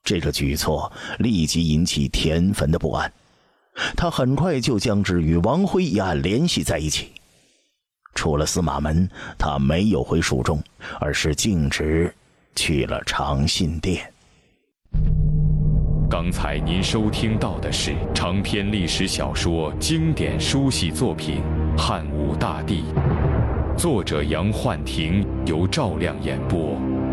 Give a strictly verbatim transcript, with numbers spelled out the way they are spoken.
这个举措立即引起田汾的不安，他很快就将之与王辉一案联系在一起。出了司马门，他没有回蜀中，而是径直去了长信殿。 刚才您收听到的是长篇历史小说经典书系作品《汉武大帝》，作者杨焕庭，由赵亮演播。